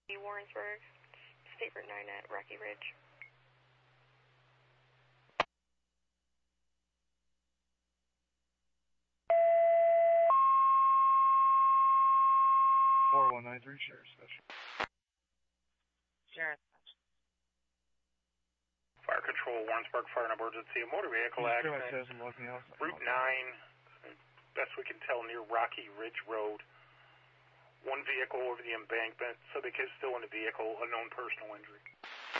Warrensburg, State Route 9 at Rocky Ridge. Sheriff Special. Sheriff. Fire Control, Warrensburg Fire and Emergency, a motor vehicle accident. Route 9, best we can tell, near Rocky Ridge Road. One vehicle over the embankment, subject is still in the vehicle, unknown personal injury.